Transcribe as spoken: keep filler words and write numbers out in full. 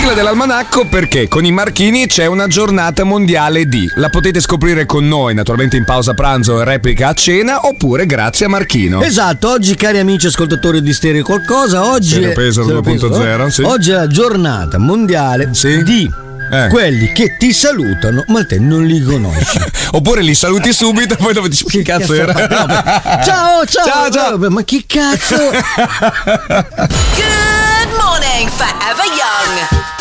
sigla dell'almanacco perché con i Marchini c'è una giornata mondiale di. La potete scoprire con noi, naturalmente in pausa pranzo e replica a cena, oppure grazie a Marchino. Esatto, oggi cari amici ascoltatori di Stereo Qualcosa, oggi Stereo è, Pesaro due punto zero, sì. oggi è la giornata mondiale Sì. di Eh. quelli che ti salutano ma te non li conosci. Oppure li saluti subito e poi dopo dici che cazzo era. Ciao, ciao, Ciao, ciao. Vabbè, ma che cazzo? Good morning, Forever Young.